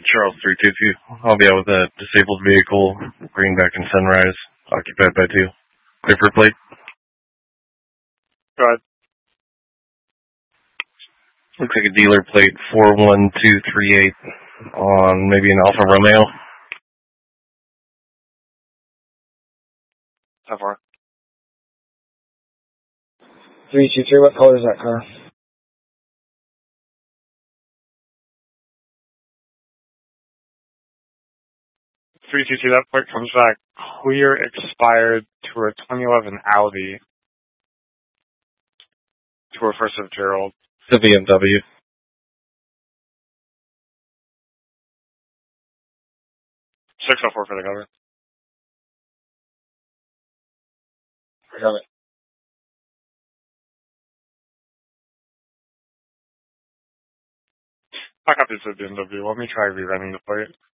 Charles 322. I'll be out with a disabled vehicle, bringing back in Sunrise, occupied by 2. Clear for plate. Go ahead. Looks like a dealer plate 41238 on maybe an Alfa Romeo. How far? 323, what color is that car? That part comes back clear, expired to a 2011 Audi to a First of Gerald. It's a BMW. 604 for the cover. I got it. I got this at BMW. Let me try rerunning the plate.